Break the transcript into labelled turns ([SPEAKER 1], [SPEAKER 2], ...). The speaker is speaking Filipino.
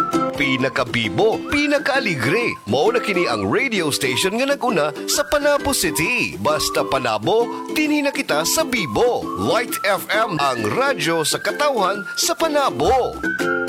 [SPEAKER 1] Pinakabibo, pinakaaligre. Mao na kini ang radio station nga naguna sa Panabo City. Basta Panabo, dinhi na kita sa Bibo. Light FM, ang radyo sa katawhan sa Panabo.